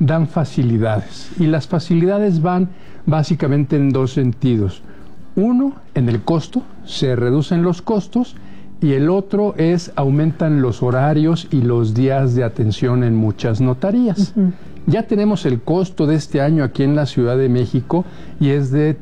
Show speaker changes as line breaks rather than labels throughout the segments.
dan facilidades. Y las facilidades van básicamente en dos sentidos. Uno, en el costo, se reducen los costos, y el otro es aumentan los horarios y los días de atención en muchas notarías. Ya tenemos el costo de este año aquí en la Ciudad de México y es de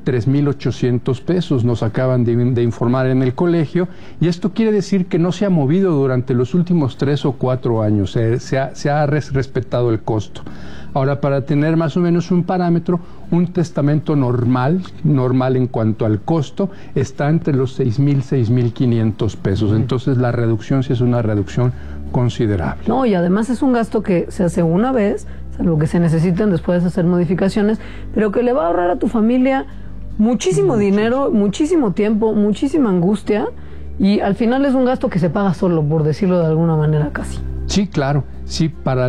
3,800 pesos, nos acaban de informar en el colegio, y esto quiere decir que no se ha movido durante los últimos 3 o 4 años, se ha respetado el costo. Ahora, para tener más o menos un parámetro, un testamento normal en cuanto al costo, está entre los 6,000, 6,500 pesos. Entonces, la reducción sí es una reducción considerable.
No, y además es un gasto que se hace una vez, salvo que se necesiten después hacer modificaciones, pero que le va a ahorrar a tu familia muchísimo dinero, muchísimo tiempo, muchísima angustia, y al final es un gasto que se paga solo, por decirlo de alguna manera casi.
Sí, claro. Sí, para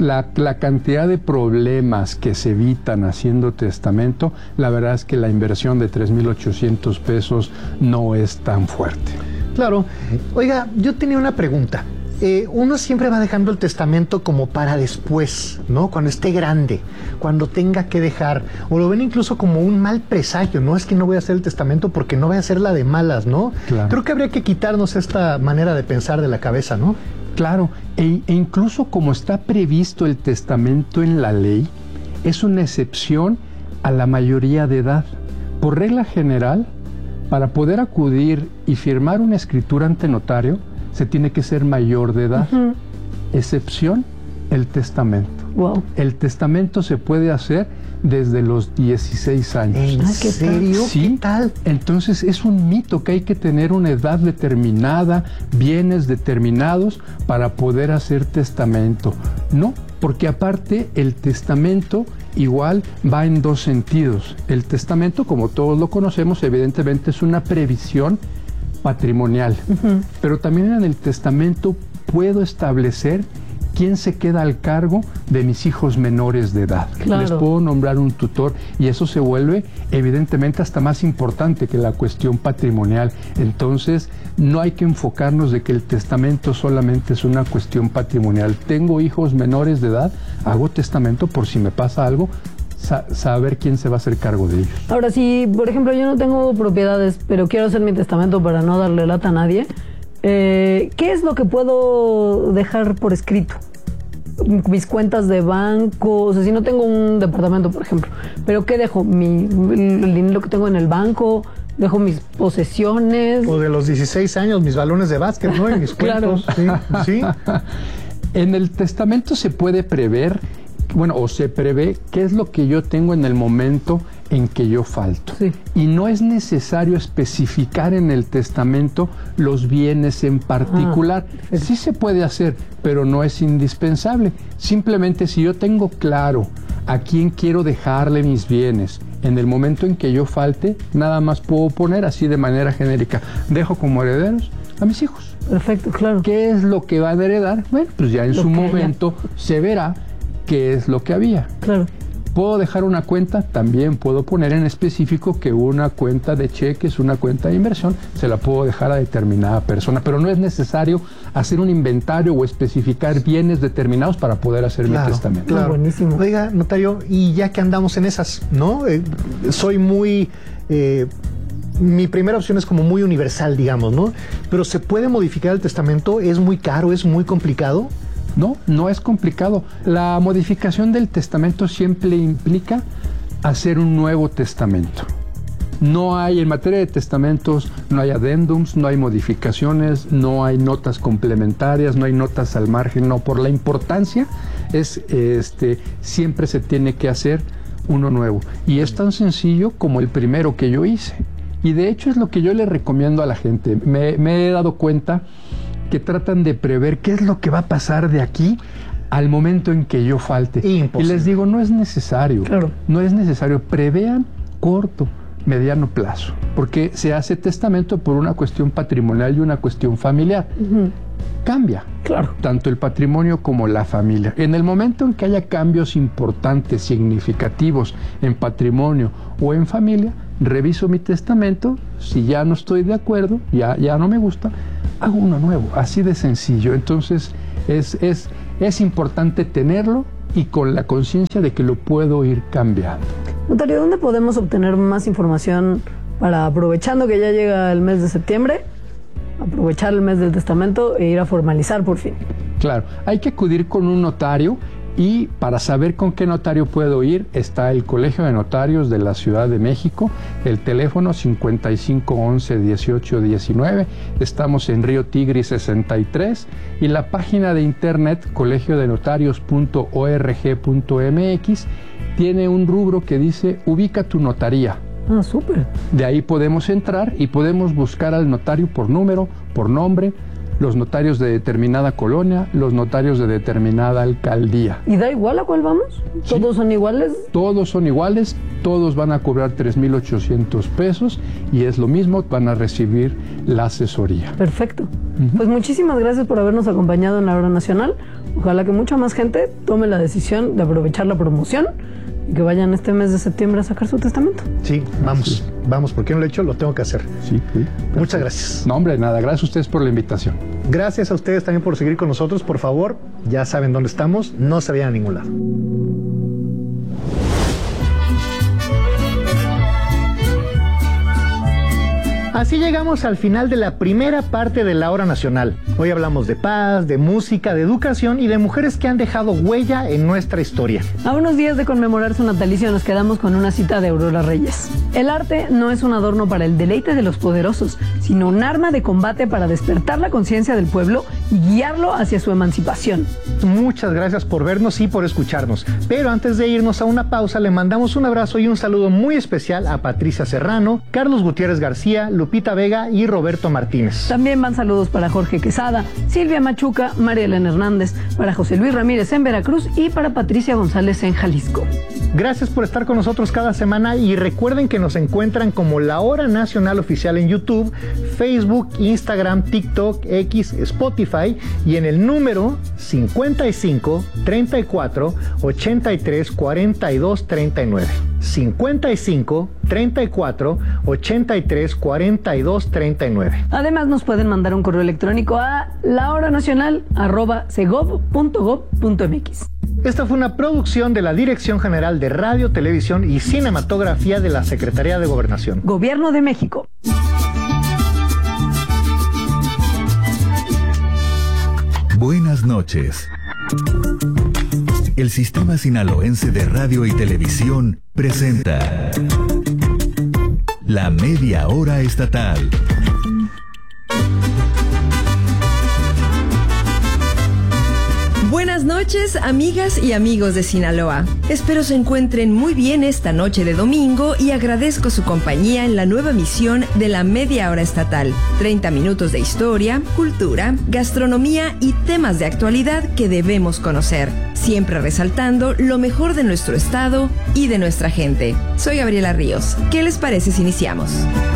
la cantidad de problemas que se evitan haciendo testamento, la verdad es que la inversión de 3,800 pesos no es tan fuerte.
Claro. Oiga, yo tenía una pregunta. Uno siempre va dejando el testamento como para después, ¿no? Cuando esté grande, cuando tenga que dejar, o lo ven incluso como un mal presagio, ¿no? Es que no voy a hacer el testamento porque no voy a hacer la de malas, ¿no?
Claro.
Creo que habría que quitarnos esta manera de pensar de la cabeza, ¿no?
Claro, e incluso como está previsto el testamento en la ley, es una excepción a la mayoría de edad. Por regla general, para poder acudir y firmar una escritura ante notario, se tiene que ser mayor de edad. Excepción, el testamento.
Wow.
El testamento se puede hacer desde los 16 años.
¿En serio?
Sí.
¿Qué tal?
Entonces es un mito que hay que tener una edad determinada, bienes determinados para poder hacer testamento. No, porque aparte el testamento igual va en dos sentidos. El testamento, como todos lo conocemos, evidentemente es una previsión patrimonial, pero también en el testamento puedo establecer quién se queda al cargo de mis hijos menores de edad.
Claro.
Les puedo nombrar un tutor y eso se vuelve evidentemente hasta más importante que la cuestión patrimonial. Entonces no hay que enfocarnos de que el testamento solamente es una cuestión patrimonial. Tengo hijos menores de edad, hago testamento por si me pasa algo, saber quién se va a hacer cargo de ellos.
Ahora, si por ejemplo yo no tengo propiedades, pero quiero hacer mi testamento para no darle lata a nadie, ¿qué es lo que puedo dejar por escrito? Mis cuentas de banco, o sea, si no tengo un departamento, por ejemplo, ¿pero qué dejo? El dinero que tengo en el banco, dejo mis posesiones.
O de los 16 años, mis balones de básquet, ¿no? Y mis cuentos.
Claro.
Sí, sí.
En el testamento se puede prever, bueno, o se prevé qué es lo que yo tengo en el momento en que yo falto.
Sí.
Y no es necesario especificar en el testamento los bienes en particular. Sí se puede hacer, pero no es indispensable. Simplemente si yo tengo claro a quién quiero dejarle mis bienes en el momento en que yo falte, nada más puedo poner así de manera genérica, dejo como herederos a mis hijos.
Perfecto, claro.
¿Qué es lo que van a heredar? Bueno, pues ya en su momento se verá qué es lo que había.
Claro.
¿Puedo dejar una cuenta? También puedo poner en específico que una cuenta de cheques, una cuenta de inversión, se la puedo dejar a determinada persona, pero no es necesario hacer un inventario o especificar bienes determinados para poder hacer mi testamento.
Claro.
Buenísimo.
Oiga, notario, y ya que andamos en esas, ¿no? Soy muy... mi primera opción es como muy universal, digamos, ¿no? Pero ¿se puede modificar el testamento? ¿Es muy caro? ¿Es muy complicado?
No, no es complicado. La modificación del testamento siempre implica hacer un nuevo testamento. No hay, en materia de testamentos, no hay adendums, no hay modificaciones, no hay notas complementarias, no hay notas al margen, no. Por la importancia, siempre se tiene que hacer uno nuevo. Y es tan sencillo como el primero que yo hice. Y de hecho es lo que yo le recomiendo a la gente. Me he dado cuenta que tratan de prever qué es lo que va a pasar de aquí al momento en que yo falte.
Imposible.
Y les digo, no es necesario.
Claro.
No es necesario. Prevean corto, mediano plazo, porque se hace testamento por una cuestión patrimonial y una cuestión familiar. Cambia.
Claro.
Tanto el patrimonio como la familia. En el momento en que haya cambios importantes, significativos en patrimonio o en familia, reviso mi testamento. Si ya no estoy de acuerdo, ya no me gusta, hago uno nuevo, así de sencillo. Entonces es importante tenerlo y con la conciencia de que lo puedo ir cambiando.
Notario, ¿dónde podemos obtener más información para, aprovechando que ya llega el mes de septiembre, aprovechar el mes del testamento e ir a formalizar por fin?
Claro, hay que acudir con un notario y para saber con qué notario puedo ir está el Colegio de Notarios de la Ciudad de México, el teléfono 5511-1819, estamos en Río Tigris 63 y la página de internet colegiodenotarios.org.mx tiene un rubro que dice ubica tu notaría.
Ah, súper.
De ahí podemos entrar y podemos buscar al notario por número, por nombre, los notarios de determinada colonia, los notarios de determinada alcaldía.
¿Y da igual a cuál vamos? ¿Todos son iguales?
Todos son iguales, todos van a cobrar 3,800 pesos y es lo mismo, van a recibir la asesoría.
Perfecto. Pues muchísimas gracias por habernos acompañado en la Hora Nacional. Ojalá que mucha más gente tome la decisión de aprovechar la promoción y que vayan este mes de septiembre a sacar su testamento.
Sí, vamos, porque no lo he hecho, lo tengo que hacer.
Sí.
Muchas gracias.
No, hombre, nada, gracias a ustedes por la invitación.
Gracias a ustedes también por seguir con nosotros, por favor, ya saben dónde estamos, no se vayan a ningún lado. Así llegamos al final de la primera parte de la Hora Nacional. Hoy hablamos de paz, de música, de educación y de mujeres que han dejado huella en nuestra historia.
A unos días de conmemorar su natalicio nos quedamos con una cita de Aurora Reyes. El arte no es un adorno para el deleite de los poderosos, sino un arma de combate para despertar la conciencia del pueblo y guiarlo hacia su emancipación.
Muchas gracias por vernos y por escucharnos. Pero antes de irnos a una pausa, le mandamos un abrazo y un saludo muy especial a Patricia Serrano, Carlos Gutiérrez García, Lupita Vega y Roberto Martínez.
También van saludos para Jorge Quesada, Silvia Machuca, María Elena Hernández, para José Luis Ramírez en Veracruz y para Patricia González en Jalisco.
Gracias por estar con nosotros cada semana y recuerden que nos encuentran como La Hora Nacional Oficial en YouTube, Facebook, Instagram, TikTok, X, Spotify y en el número 55 34 83 42 39. 55 34 83 42 39.
Además nos pueden mandar un correo electrónico a lahoranacional@segov.gov.mx.
Esta fue una producción de la Dirección General de Radio, Televisión y Cinematografía de la Secretaría de Gobernación.
Gobierno de México.
Buenas noches. El Sistema Sinaloense de Radio y Televisión presenta La Media Hora Estatal.
Buenas noches, amigas y amigos de Sinaloa. Espero se encuentren muy bien esta noche de domingo y agradezco su compañía en la nueva emisión de la Media Hora Estatal. 30 minutos de historia, cultura, gastronomía y temas de actualidad que debemos conocer, siempre resaltando lo mejor de nuestro estado y de nuestra gente. Soy Gabriela Ríos. ¿Qué les parece si iniciamos?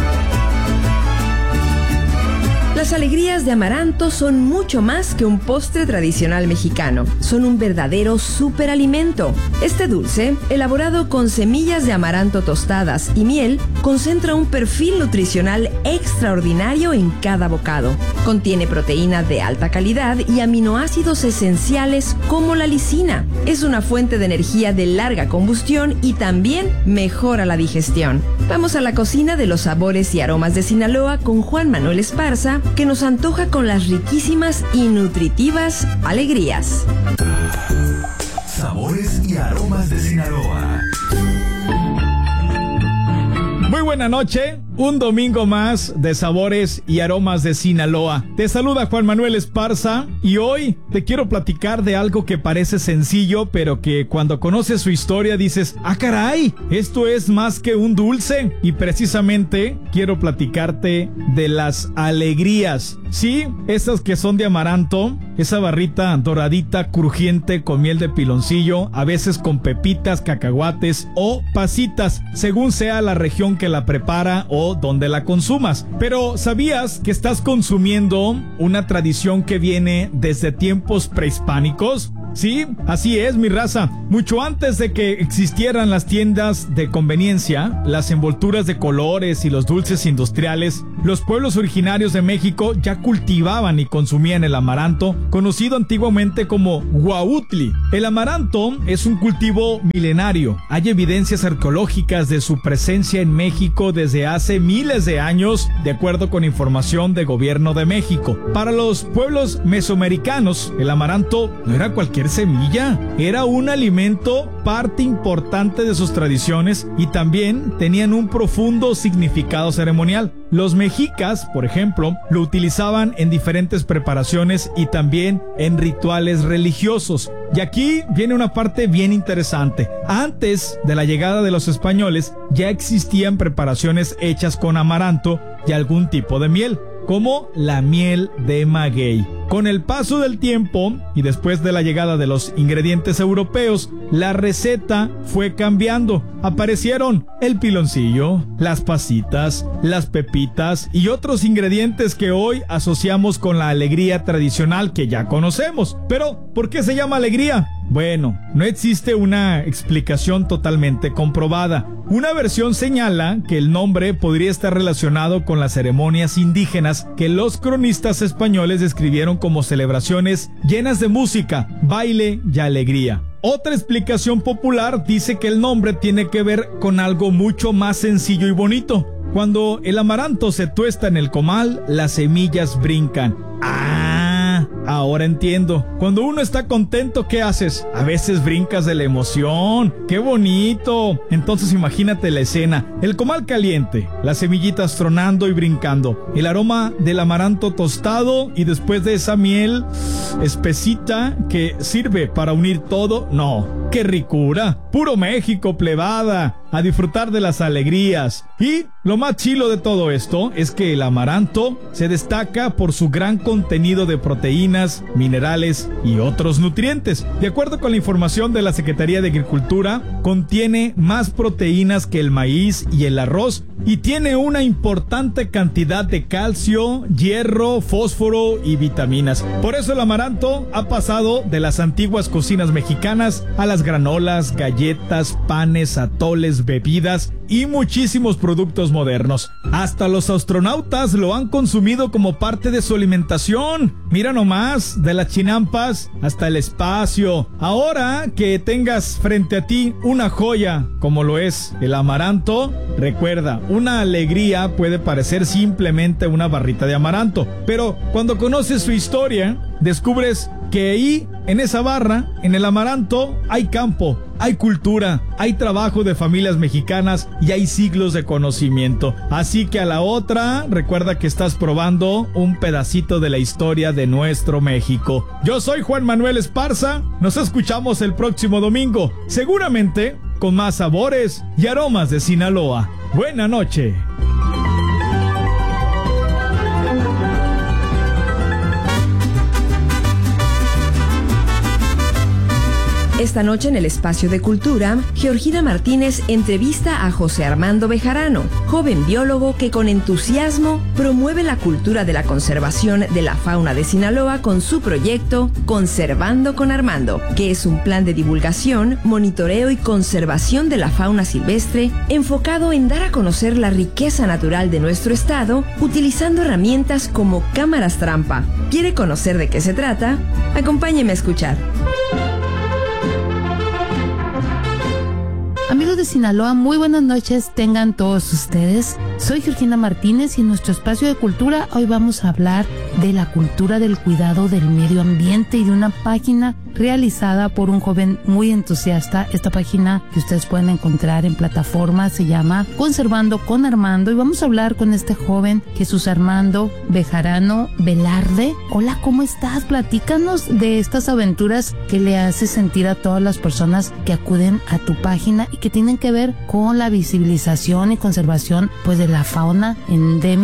Las alegrías de amaranto son mucho más que un postre tradicional mexicano. Son un verdadero superalimento. Este dulce, elaborado con semillas de amaranto tostadas y miel, concentra un perfil nutricional extraordinario en cada bocado. Contiene proteína de alta calidad y aminoácidos esenciales como la lisina. Es una fuente de energía de larga combustión y también mejora la digestión. Vamos a la cocina de los sabores y aromas de Sinaloa con Juan Manuel Esparza, que nos antoja con las riquísimas y nutritivas alegrías.
Sabores y aromas de Sinaloa.
Muy buena noche, un domingo más de Sabores y Aromas de Sinaloa. Te saluda Juan Manuel Esparza y hoy te quiero platicar de algo que parece sencillo, pero que cuando conoces su historia dices, ¡ah, caray! Esto es más que un dulce. Y precisamente quiero platicarte de las alegrías. Sí, esas que son de amaranto, esa barrita doradita, crujiente con miel de piloncillo, a veces con pepitas, cacahuates o pasitas, según sea la región que la prepara o donde la consumas. Pero ¿sabías que estás consumiendo una tradición que viene desde tiempos prehispánicos? Sí, así es, mi raza. Mucho antes de que existieran las tiendas de conveniencia, las envolturas de colores y los dulces industriales, los pueblos originarios de México ya cultivaban y consumían el amaranto, conocido antiguamente como huautli. El amaranto es un cultivo milenario. Hay evidencias arqueológicas de su presencia en México desde hace miles de años, de acuerdo con información del Gobierno de México. Para los pueblos mesoamericanos, el amaranto no era cualquier semilla, era un alimento parte importante de sus tradiciones y también tenían un profundo significado ceremonial. Los mexicas, por ejemplo, lo utilizaban en diferentes preparaciones y también en rituales religiosos. Y aquí viene una parte bien interesante. Antes de la llegada de los españoles, ya existían preparaciones hechas con amaranto y algún tipo de miel, como la miel de maguey. Con el paso del tiempo y después de la llegada de los ingredientes europeos, la receta fue cambiando. Aparecieron el piloncillo, las pasitas, las pepitas y otros ingredientes que hoy asociamos con la alegría tradicional que ya conocemos. Pero, ¿por qué se llama alegría? Bueno, no existe una explicación totalmente comprobada. Una versión señala que el nombre podría estar relacionado con las ceremonias indígenas que los cronistas españoles describieron como celebraciones llenas de música, baile y alegría. Otra explicación popular dice que el nombre tiene que ver con algo mucho más sencillo y bonito. Cuando el amaranto se tuesta en el comal, las semillas brincan. Ahora entiendo. Cuando uno está contento, ¿qué haces? A veces brincas de la emoción. ¡Qué bonito! Entonces imagínate la escena. El comal caliente, las semillitas tronando y brincando, el aroma del amaranto tostado y después de esa miel espesita que sirve para unir todo. ¡No! ¡Qué ricura! ¡Puro México, plebada! A disfrutar de las alegrías. Y lo más chilo de todo esto es que el amaranto se destaca por su gran contenido de proteínas, minerales y otros nutrientes. De acuerdo con la información de la Secretaría de Agricultura, contiene más proteínas que el maíz y el arroz y tiene una importante cantidad de calcio, hierro, fósforo y vitaminas. Por eso el amaranto ha pasado de las antiguas cocinas mexicanas a las granolas, galletas, panes, atoles, bebidas y muchísimos productos modernos. Hasta los astronautas lo han consumido como parte de su alimentación. Mira nomás, de las chinampas hasta el espacio. Ahora que tengas frente a ti una joya como lo es el amaranto, recuerda, una alegría puede parecer simplemente una barrita de amaranto, pero cuando conoces su historia, descubres que ahí, en esa barra, en el amaranto, hay campo, hay cultura, hay trabajo de familias mexicanas y hay siglos de conocimiento. Así que a la otra, recuerda que estás probando un pedacito de la historia de nuestro México. Yo soy Juan Manuel Esparza, nos escuchamos el próximo domingo, seguramente con más sabores y aromas de Sinaloa. Buena noche.
Esta noche en el Espacio de Cultura, Georgina Martínez entrevista a José Armando Bejarano, joven biólogo que con entusiasmo promueve la cultura de la conservación de la fauna de Sinaloa con su proyecto Conservando con Armando, que es un plan de divulgación, monitoreo y conservación de la fauna silvestre enfocado en dar a conocer la riqueza natural de nuestro estado utilizando herramientas como cámaras trampa. ¿Quiere conocer de qué se trata? Acompáñeme a escuchar.
Amigos de Sinaloa, muy buenas noches tengan todos ustedes. Soy Georgina Martínez y en nuestro espacio de cultura hoy vamos a hablar de la cultura del cuidado del medio ambiente y de una página realizada por un joven muy entusiasta. Esta página que ustedes pueden encontrar en plataformas se llama Conservando con Armando y vamos a hablar con este joven Jesús Armando Bejarano Velarde. Hola, ¿cómo estás? Platícanos de estas aventuras que le hace sentir a todas las personas que acuden a tu página y que tienen que ver con la visibilización y conservación pues de la fauna endémica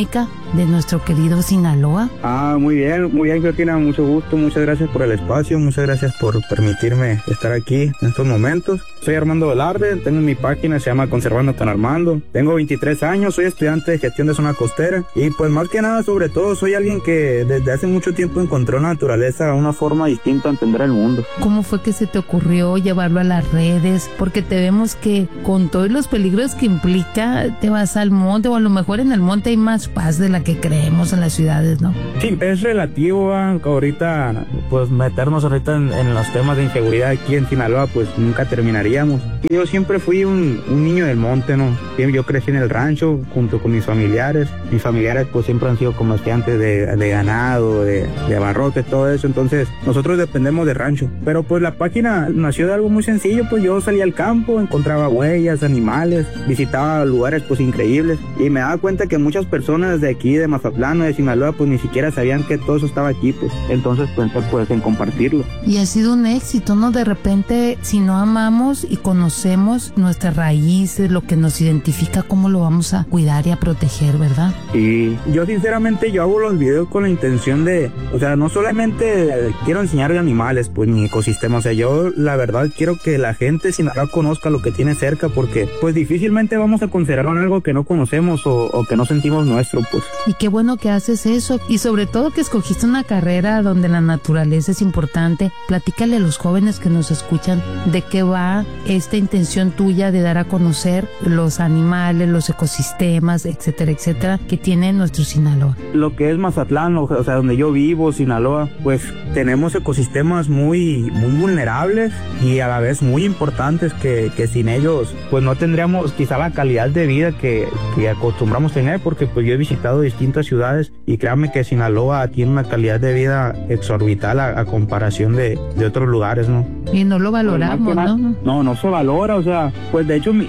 de nuestro querido Sinaloa?
Muy bien, Georgina, mucho gusto, muchas gracias por el espacio, muchas gracias por permitirme estar aquí en estos momentos. Soy Armando Velarde, tengo mi página, se llama Conservando con Armando. Tengo 23 años, soy estudiante de gestión de zona costera y pues más que nada, sobre todo, soy alguien que desde hace mucho tiempo encontró en la naturaleza una forma distinta de entender el mundo.
¿Cómo fue que se te ocurrió llevarlo a las redes? Porque te vemos que con todos los peligros que implica, te vas al monte, o a lo mejor en el monte hay más paz de la que creemos en las ciudades, ¿no?
Sí, es relativo, ahorita, pues meternos ahorita en los temas de inseguridad aquí en Sinaloa, pues nunca terminaríamos. Y yo siempre fui un niño del monte, ¿no? Yo crecí en el rancho junto con mis familiares. Mis familiares pues siempre han sido comerciantes de ganado, de abarrotes, todo eso. Entonces nosotros dependemos de rancho. Pero pues la página nació de algo muy sencillo, pues yo salía al campo, encontraba huellas, animales, visitaba lugares pues increíbles. Y me daba cuenta que muchas personas de aquí, de Mazatlán o de Sinaloa, pues ni siquiera sabían que todo eso estaba aquí, pues. Entonces pensé pues en compartirlo.
Y ha sido un éxito, ¿no? De repente, si no amamos y conocemos nuestras raíces, lo que nos identifica, ¿cómo lo vamos a cuidar y a proteger, verdad?
Y yo sinceramente yo hago los videos con la intención de, o sea, no solamente quiero enseñar de animales, pues mi ecosistema, o sea, yo la verdad quiero que la gente Sinaloa conozca lo que tiene cerca, porque pues difícilmente vamos a considerar algo que no conocemos o que no sentimos nuestro, pues.
Y qué bueno que haces eso, y sobre todo que escogiste una carrera donde la naturaleza es importante. Platícale a los jóvenes que nos escuchan de qué va esta intención tuya de dar a conocer los animales, los ecosistemas, etcétera, etcétera, que tiene nuestro Sinaloa.
Lo que es Mazatlán, o sea, donde yo vivo, Sinaloa, pues tenemos ecosistemas muy vulnerables y a la vez muy importantes que sin ellos, pues no tendríamos quizá la calidad de vida que acostumbramos tener, porque pues yo he visitado distintas ciudades y créanme que Sinaloa tiene una calidad de vida exorbital a comparación de otros lugares, ¿no?
Y no lo valoramos, ¿no?
No se valora, o sea, pues de hecho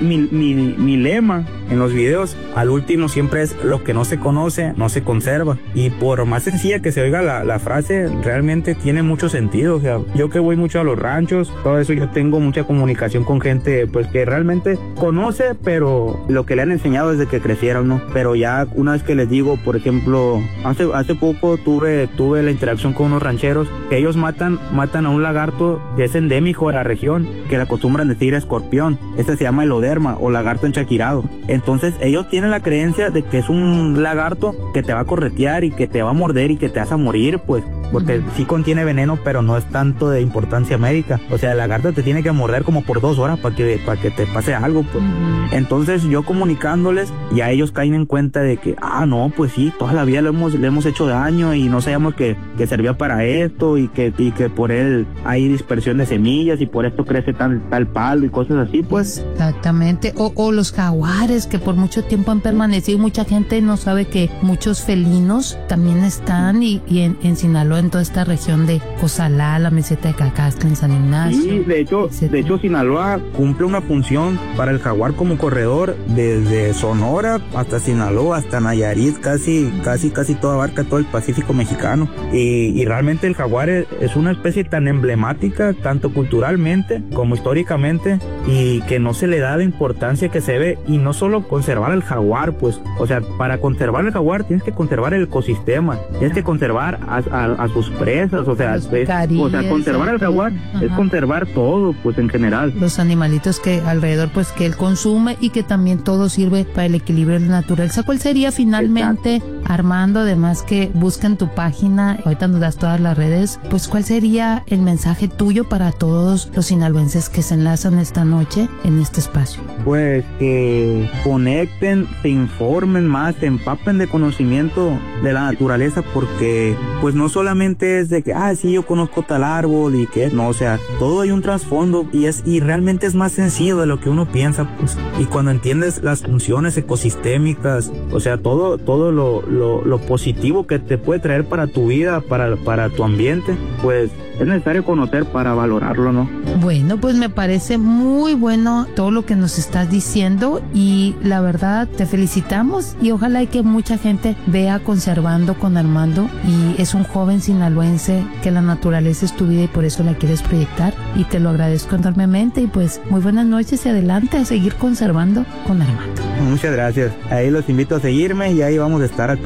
mi lema en los videos al último siempre es: lo que no se conoce, no se conserva. Y por más sencilla que se oiga la frase, realmente tiene mucho sentido. O sea, yo que voy mucho a los ranchos, todo eso, yo tengo mucha comunicación con gente pues que realmente conoce, pero lo que le han enseñado desde que crecieron, ¿no? Pero ya una vez que les digo, por ejemplo, hace poco tuve la interacción con unos rancheros que ellos matan a un lagarto que es endémico de la región, que le acostumbran decir escorpión. Este se llama eloderma o lagarto enchaquirado. Entonces ellos tienen la creencia de que es un lagarto que te va a corretear y que te va a morder y que te vas a morir, pues, porque sí contiene veneno, pero no es tanto de importancia médica. O sea, el lagarto te tiene que morder como por 2 horas para que te pase algo, pues. Entonces yo comunicándoles, ya ellos caen en cuenta de que, no, pues sí, toda la vida le hemos hecho daño y no sabíamos que servía para esto y que por él hay dispersión de semillas y por esto crece tal palo y cosas así, pues.
Exactamente. O los jaguares que por mucho tiempo han permanecido. Mucha gente no sabe que muchos felinos también están y en Sinaloa, en toda esta región de Cozalá, la meseta de Cacasca, en San Ignacio.
Sí, de hecho Sinaloa cumple una función para el jaguar como corredor desde Sonora hasta Sinaloa, hasta Nayarit, casi todo abarca todo el Pacífico mexicano. Y realmente el jaguar es una especie tan emblemática, tanto culturalmente como históricamente, y que no se le da la importancia que se ve. Y no solo conservar al jaguar, pues, o sea, para conservar el jaguar tienes que conservar el ecosistema, tienes que conservar a sus presas, o sea, conservar al jaguar es conservar todo, pues, en general.
Los animalitos que alrededor, pues, que él consume y que también todo sirve para el equilibrio de la naturaleza. ¿Cuál sería finalmente, exacto, Armando, además que busquen tu página, ahorita nos das todas las redes, pues, cuál sería el mensaje tuyo para todos los sinaloenses que se enlazan esta noche en este espacio?
Pues que conecten, se informen más, se empapen de conocimiento de la naturaleza, porque pues no solamente es de que, sí, yo conozco tal árbol y que no, o sea, todo hay un trasfondo y realmente es más sencillo de lo que uno piensa, pues. Y cuando entiendes las funciones ecosistémicas, o sea, todo lo positivo que te puede traer para tu vida, para tu ambiente, pues es necesario conocer para valorarlo, ¿no?
Bueno, pues me parece muy bueno todo lo que nos estás diciendo y la verdad te felicitamos y ojalá que mucha gente vea Conservando con Armando, y es un joven sinaloense que la naturaleza es tu vida y por eso la quieres proyectar, y te lo agradezco enormemente y pues muy buenas noches y adelante a seguir conservando con Armando.
Muchas gracias. Ahí los invito a seguirme y ahí vamos a estar al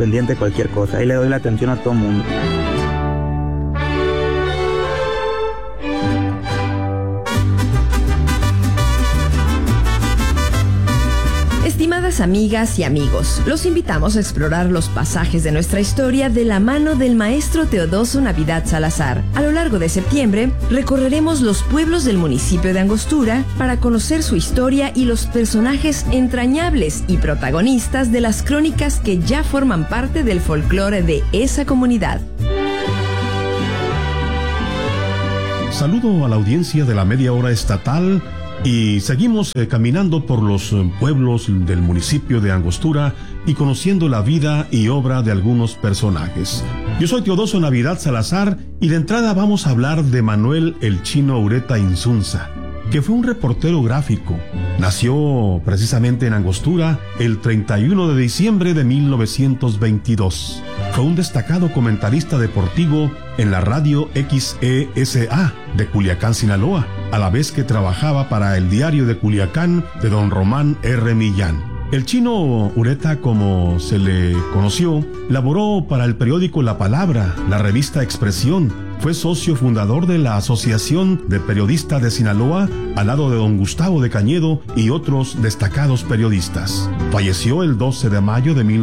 pendiente de cualquier cosa. Ahí le doy la atención a todo el mundo.
Estimadas amigas y amigos, los invitamos a explorar los pasajes de nuestra historia de la mano del maestro Teodoso Navidad Salazar. A lo largo de septiembre, recorreremos los pueblos del municipio de Angostura para conocer su historia y los personajes entrañables y protagonistas de las crónicas que ya forman parte del folclore de esa comunidad.
Saludo a la audiencia de la Media Hora Estatal. Y seguimos caminando por los pueblos del municipio de Angostura y conociendo la vida y obra de algunos personajes. Yo soy Teodoso Navidad Salazar y de entrada vamos a hablar de Manuel el Chino Ureta Insunza, que fue un reportero gráfico. Nació precisamente en Angostura el 31 de diciembre de 1922. Fue un destacado comentarista deportivo en la radio XESA de Culiacán, Sinaloa, a la vez que trabajaba para el diario de Culiacán de don Román R. Millán. El Chino Ureta, como se le conoció, laboró para el periódico La Palabra, la revista Expresión. Fue socio fundador de la Asociación de Periodistas de Sinaloa, al lado de don Gustavo de Cañedo y otros destacados periodistas. Falleció el 12 de mayo de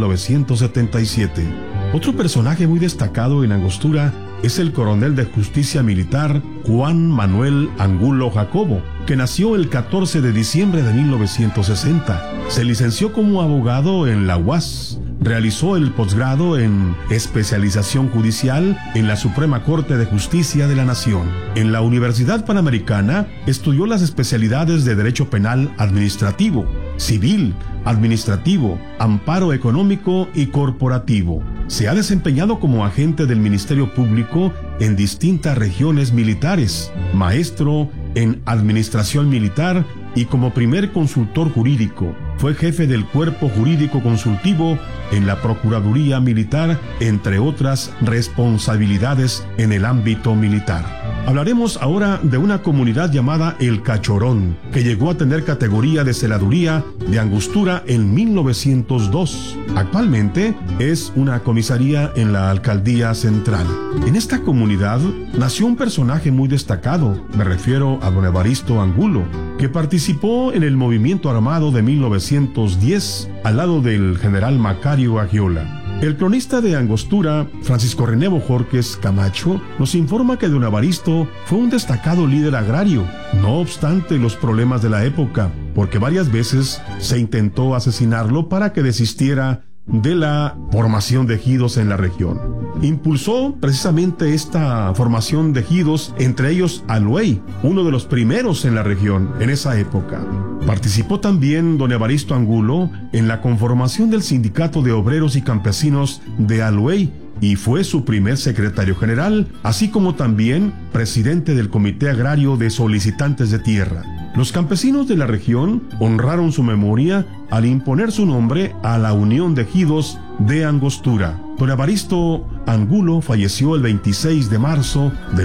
1977. Otro personaje muy destacado en Angostura es el coronel de justicia militar Juan Manuel Angulo Jacobo, que nació el 14 de diciembre de 1960. Se licenció como abogado en la UAS. Realizó el posgrado en especialización judicial en la Suprema Corte de Justicia de la Nación. En la Universidad Panamericana estudió las especialidades de Derecho Penal Administrativo, Civil, Administrativo, Amparo Económico y Corporativo. Se ha desempeñado como agente del Ministerio Público en distintas regiones militares, maestro en Administración Militar y como primer consultor jurídico. Fue jefe del Cuerpo Jurídico Consultivo en la Procuraduría Militar, entre otras responsabilidades en el ámbito militar. Hablaremos ahora de una comunidad llamada El Cachorón, que llegó a tener categoría de celaduría de Angostura en 1902. Actualmente es una comisaría en la Alcaldía Central. En esta comunidad nació un personaje muy destacado, me refiero a don Evaristo Angulo, que participó en el movimiento armado de 1910 al lado del general Macario Agiola. El cronista de Angostura, Francisco René Bojorquez Camacho, nos informa que don Evaristo fue un destacado líder agrario, no obstante los problemas de la época, porque varias veces se intentó asesinarlo para que desistiera de la formación de ejidos en la región. Impulsó precisamente esta formación de ejidos, entre ellos Aluey, uno de los primeros en la región en esa época. Participó también don Evaristo Angulo en la conformación del Sindicato de Obreros y Campesinos de Aluey y fue su primer secretario general, así como también presidente del Comité Agrario de Solicitantes de Tierra. Los campesinos de la región honraron su memoria al imponer su nombre a la Unión de Ejidos de Angostura. Don Evaristo Angulo falleció el 26 de marzo de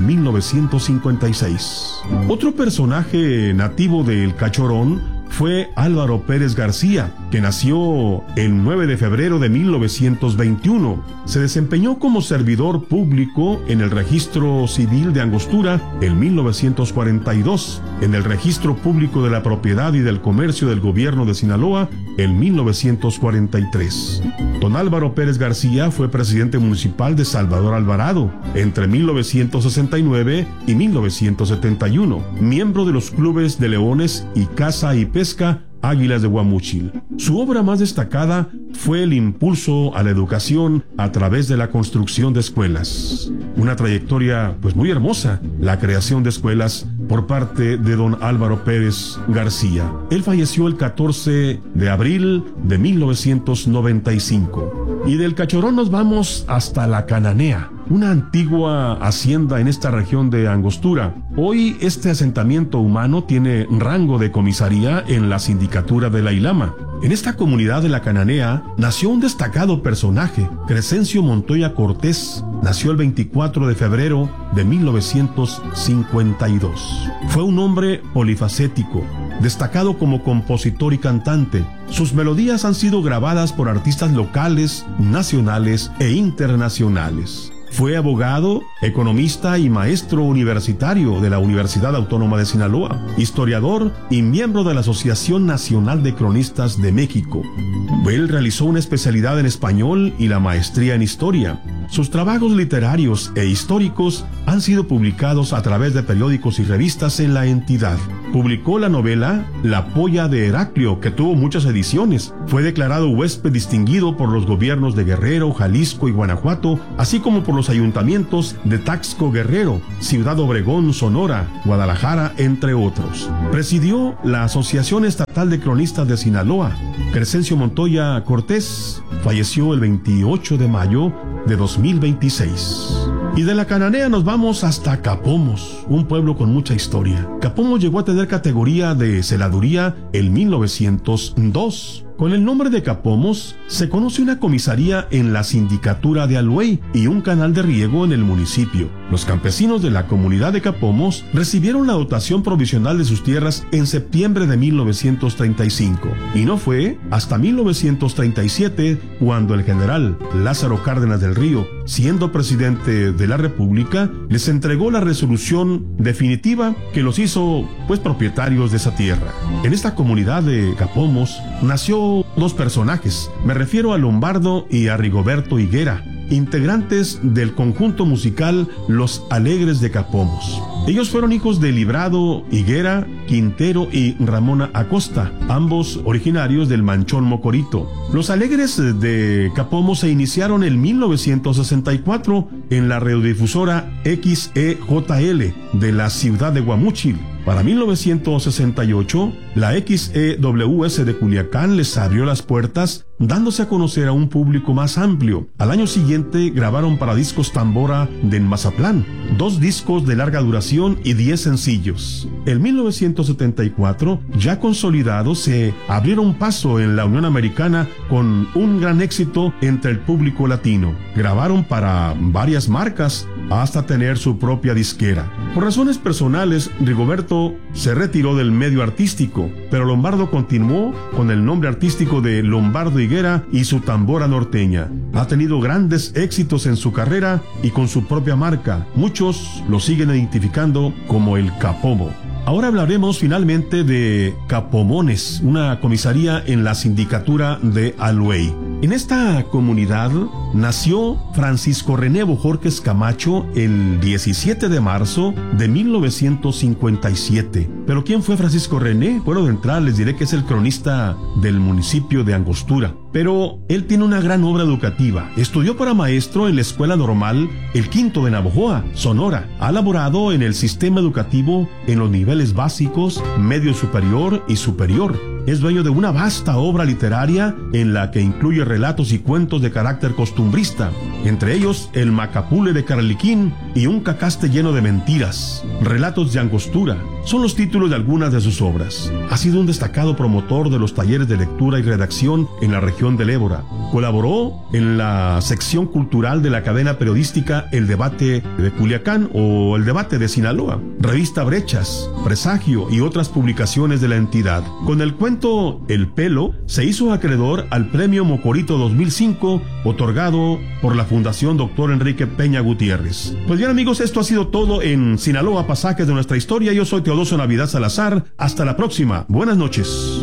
1956. Otro personaje nativo de El Cachorón fue Álvaro Pérez García, que nació el 9 de febrero de 1921. Se desempeñó como servidor público en el Registro Civil de Angostura en 1942, en el Registro Público de la Propiedad y del Comercio del Gobierno de Sinaloa en 1943. Don Álvaro Pérez García fue presidente municipal de Salvador Alvarado entre 1969 y 1971, miembro de los clubes de Leones y Caza y Pesca Águilas de Guamúchil. Su obra más destacada fue el impulso a la educación a través de la construcción de escuelas. Una trayectoria pues muy hermosa, la creación de escuelas por parte de don Álvaro Pérez García. Él falleció el 14 de abril de 1995. Y del Cachorón nos vamos hasta La Cananea, una antigua hacienda en esta región de Angostura. Hoy este asentamiento humano tiene rango de comisaría en la sindicatura de la Ilama. En esta comunidad de La Cananea nació un destacado personaje, Crescencio Montoya Cortés. Nació el 24 de febrero de 1952. Fue un hombre polifacético, destacado como compositor y cantante. Sus melodías han sido grabadas por artistas locales, nacionales e internacionales. Fue abogado, economista y maestro universitario de la Universidad Autónoma de Sinaloa, historiador y miembro de la Asociación Nacional de Cronistas de México. Él realizó una especialidad en español y la maestría en historia. Sus trabajos literarios e históricos han sido publicados a través de periódicos y revistas en la entidad. Publicó la novela La Polla de Heraclio, que tuvo muchas ediciones. Fue declarado huésped distinguido por los gobiernos de Guerrero, Jalisco y Guanajuato, así como por los ayuntamientos de Taxco, Guerrero, Ciudad Obregón, Sonora, Guadalajara, entre otros. Presidió la Asociación Estatal de Cronistas de Sinaloa. Crescencio Montoya Cortés falleció el 28 de mayo de 2026. Y de la Cananea nos vamos hasta Capomos, un pueblo con mucha historia. Capomos llegó a tener categoría de celaduría en 1902. Con el nombre de Capomos se conoce una comisaría en la sindicatura de Aluey y un canal de riego en el municipio. Los campesinos de la comunidad de Capomos recibieron la dotación provisional de sus tierras en septiembre de 1935 y no fue hasta 1937 cuando el general Lázaro Cárdenas del Río, siendo presidente de la República, les entregó la resolución definitiva que los hizo propietarios de esa tierra. En esta comunidad de Capomos nació dos personajes, me refiero a Lombardo y a Rigoberto Higuera, integrantes del conjunto musical Los Alegres de Capomos. Ellos fueron hijos de Librado Higuera, Quintero y Ramona Acosta, ambos originarios del Manchón Mocorito. Los Alegres de Capomos se iniciaron en 1964 en la radiodifusora XEJL de la ciudad de Guamúchil. Para 1968, la XEWS de Culiacán les abrió las puertas, dándose a conocer a un público más amplio. Al año siguiente grabaron para Discos Tambora de Mazatlán, 2 discos de larga duración y 10 sencillos. En 1974, ya consolidados, se abrieron paso en la Unión Americana con un gran éxito entre el público latino. Grabaron para varias marcas hasta tener su propia disquera. Por razones personales, Rigoberto se retiró del medio artístico, pero Lombardo continuó con el nombre artístico de Lombardo Higuera y su tambora norteña. Ha tenido grandes éxitos en su carrera y con su propia marca. Muchos lo siguen identificando como el Capomo. Ahora hablaremos finalmente de Capomones, una comisaría en la sindicatura de Aluey. En esta comunidad nació Francisco René Bojorquez Camacho el 17 de marzo de 1957. ¿Pero quién fue Francisco René? Bueno, de entrada les diré que es el cronista del municipio de Angostura. Pero él tiene una gran obra educativa. Estudió para maestro en la Escuela Normal El Quinto de Navojoa, Sonora. Ha laborado en el sistema educativo en los niveles básicos, medio superior y superior. Es dueño de una vasta obra literaria en la que incluye relatos y cuentos de carácter costumbrista, entre ellos El Macapule de Carliquín y Un Cacaste lleno de mentiras. Relatos de Angostura son los títulos de algunas de sus obras. Ha sido un destacado promotor de los talleres de lectura y redacción en la región del Ébora. Colaboró en la sección cultural de la cadena periodística El Debate de Culiacán o El Debate de Sinaloa, revista Brechas, Presagio y otras publicaciones de la entidad. Con el cuento El Pelo se hizo acreedor al Premio Mocorito 2005, otorgado por la Fundación Dr. Enrique Peña Gutiérrez. Pues bien, amigos, esto ha sido todo en Sinaloa, pasajes de nuestra historia. Yo soy Teodosio Navidad Salazar. Hasta la próxima. Buenas noches.